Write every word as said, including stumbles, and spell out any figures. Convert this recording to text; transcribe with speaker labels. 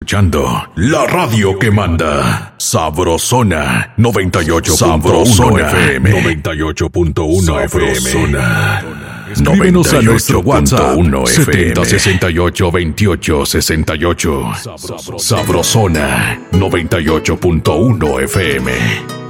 Speaker 1: Escuchando la radio que manda. Sabrosona noventa y ocho punto uno F M. noventa y ocho punto uno F M. Sabrosona. Escríbenos a nuestro WhatsApp setenta sesenta y ocho veintiocho sesenta y ocho. Sabrosona noventa y ocho punto uno F M.